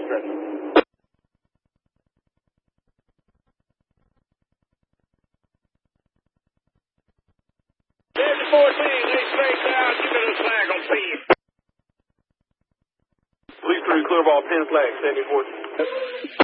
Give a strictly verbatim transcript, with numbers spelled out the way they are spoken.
ready. ten fourteen, they straight down, give it a flag on speed. Police crew, clear ball, pin flag, seventy fourteen.